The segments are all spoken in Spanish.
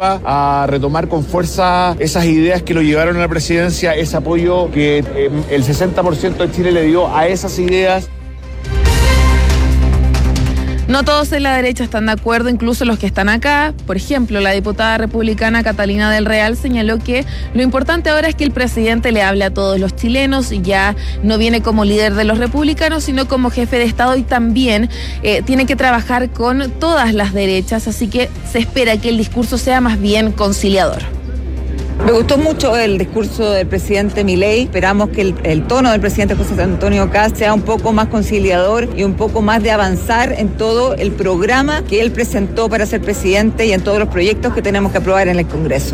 vuelva a retomar con fuerza esas ideas que lo llevaron a la presidencia, ese apoyo que el 60% de Chile le dio a esas ideas. No todos en la derecha están de acuerdo, incluso los que están acá. Por ejemplo, la diputada republicana Catalina del Real señaló que lo importante ahora es que el presidente le hable a todos los chilenos y ya no viene como líder de los republicanos, sino como jefe de Estado, y también tiene que trabajar con todas las derechas, así que se espera que el discurso sea más bien conciliador. Me gustó mucho el discurso del presidente Milei. Esperamos que el tono del presidente José Antonio Kast sea un poco más conciliador y un poco más de avanzar en todo el programa que él presentó para ser presidente y en todos los proyectos que tenemos que aprobar en el Congreso.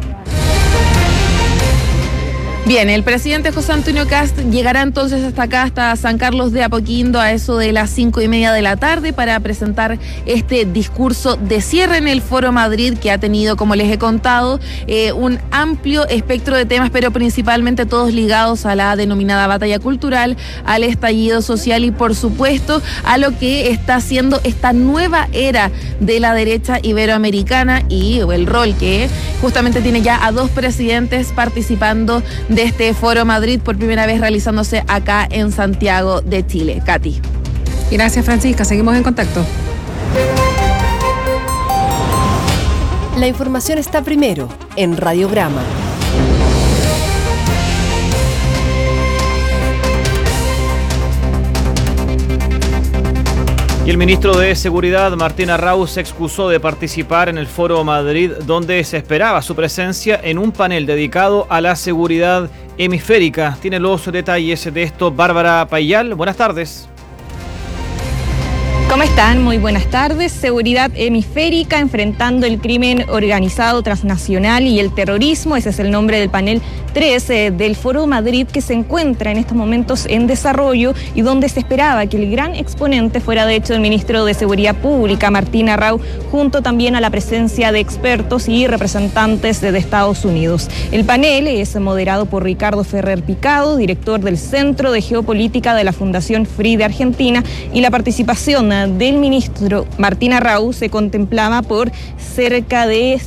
Bien, el presidente José Antonio Kast llegará entonces hasta acá, hasta San Carlos de Apoquindo, a eso de las 5:30 de la tarde, para presentar este discurso de cierre en el Foro Madrid, que ha tenido, como les he contado, un amplio espectro de temas, pero principalmente todos ligados a la denominada batalla cultural, al estallido social y, por supuesto, a lo que está haciendo esta nueva era de la derecha iberoamericana y el rol que justamente tiene ya a 2 presidentes participando de este Foro Madrid, por primera vez realizándose acá en Santiago de Chile. Katy. Gracias, Francisca. Seguimos en contacto. La información está primero en Radiograma. Y el ministro de Seguridad, Martín Arrau, se excusó de participar en el Foro Madrid, donde se esperaba su presencia en un panel dedicado a la seguridad hemisférica. Tiene los detalles de esto Bárbara Payal. Buenas tardes. ¿Cómo están? Muy buenas tardes. Seguridad hemisférica, enfrentando el crimen organizado transnacional y el terrorismo. Ese es el nombre del panel 3 del Foro Madrid, que se encuentra en estos momentos en desarrollo y donde se esperaba que el gran exponente fuera de hecho el ministro de Seguridad Pública, Martín Arrau, junto también a la presencia de expertos y representantes de Estados Unidos. El panel es moderado por Ricardo Ferrer Picado, director del Centro de Geopolítica de la Fundación Free de Argentina, y la participación del ministro Martín Arrau se contemplaba por cerca de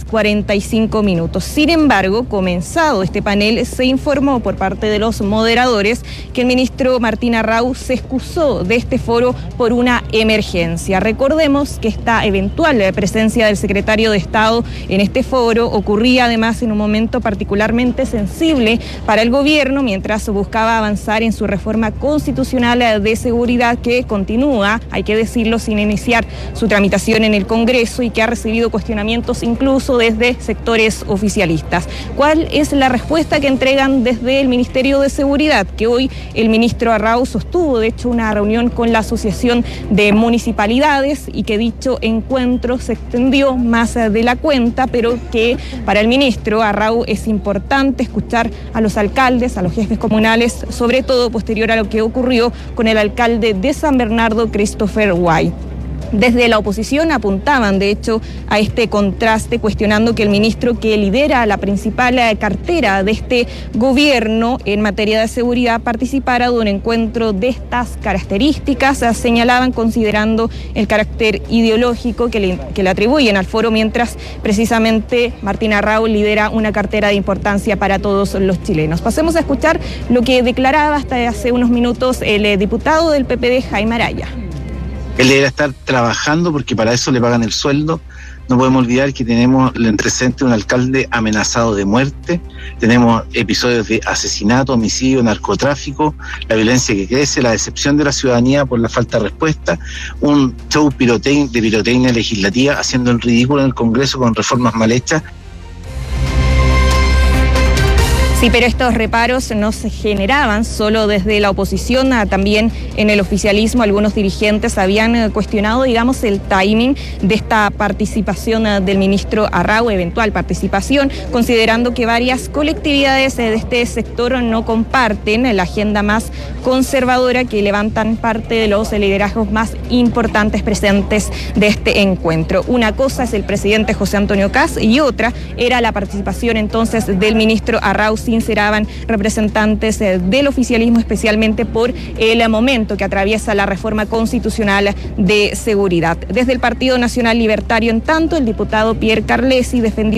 45 minutos. Sin embargo, comenzado este panel, se informó por parte de los moderadores que el ministro Martín Arrau se excusó de este foro por una emergencia. Recordemos que esta eventual presencia del secretario de Estado en este foro ocurría además en un momento particularmente sensible para el gobierno, mientras buscaba avanzar en su reforma constitucional de seguridad, que continúa, hay que decirlo, sin iniciar su tramitación en el Congreso y que ha recibido cuestionamientos incluso desde sectores oficialistas. ¿Cuál es la respuesta que entregan desde el Ministerio de Seguridad? Que hoy el ministro Arrau sostuvo de hecho una reunión con la Asociación de Municipalidades y que dicho encuentro se extendió más de la cuenta, pero que para el ministro Arrau es importante escuchar a los alcaldes, a los jefes comunales, sobre todo posterior a lo que ocurrió con el alcalde de San Bernardo, Christopher White. Desde la oposición apuntaban, de hecho, a este contraste, cuestionando que el ministro que lidera la principal cartera de este gobierno en materia de seguridad participara de un encuentro de estas características. Señalaban, considerando el carácter ideológico que le atribuyen al foro, mientras precisamente Martín Arrau lidera una cartera de importancia para todos los chilenos. Pasemos a escuchar lo que declaraba hasta hace unos minutos el diputado del PPD, Jaime Araya. Él deberá estar trabajando porque para eso le pagan el sueldo. No podemos olvidar que tenemos en presente un alcalde amenazado de muerte, tenemos episodios de asesinato, homicidio, narcotráfico, la violencia que crece, la decepción de la ciudadanía por la falta de respuesta, un show de pirotecnia legislativa haciendo el ridículo en el Congreso con reformas mal hechas. Sí, pero estos reparos no se generaban solo desde la oposición, también en el oficialismo algunos dirigentes habían cuestionado, digamos, el timing de esta participación del ministro Arrau, eventual participación, considerando que varias colectividades de este sector no comparten la agenda más conservadora que levantan parte de los liderazgos más importantes presentes de este encuentro. Una cosa es el presidente José Antonio Kast y otra era la participación entonces del ministro Arrau. Sinceraban representantes del oficialismo, especialmente por el momento que atraviesa la reforma constitucional de seguridad. Desde el Partido Nacional Libertario, en tanto, el diputado Pierre Carlesi defendió